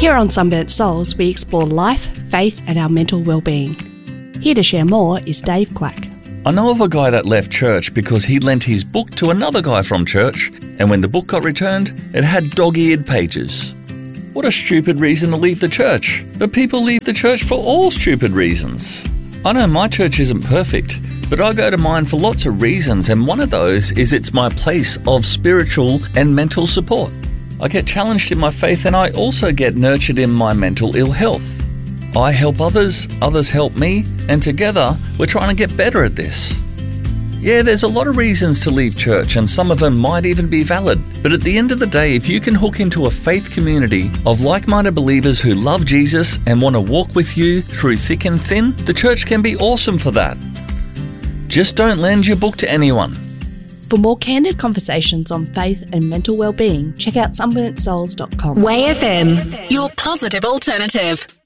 Here on Sunburnt Souls, we explore life, faith and our mental well-being. Here to share more is Dave Clack. I know of a guy that left church because he lent his book to another guy from church, and when the book got returned, it had dog-eared pages. What a stupid reason to leave the church. But people leave the church for all stupid reasons. I know my church isn't perfect, but I go to mine for lots of reasons, and one of those is it's my place of spiritual and mental support. I get challenged in my faith, and I also get nurtured in my mental ill health. I help others, others help me, and together we're trying to get better at this. Yeah, there's a lot of reasons to leave church, and some of them might even be valid. But at the end of the day, if you can hook into a faith community of like-minded believers who love Jesus and want to walk with you through thick and thin, the church can be awesome for that. Just don't lend your book to anyone. For more candid conversations on faith and mental well-being, check out sunburntsouls.com. Way FM, your positive alternative.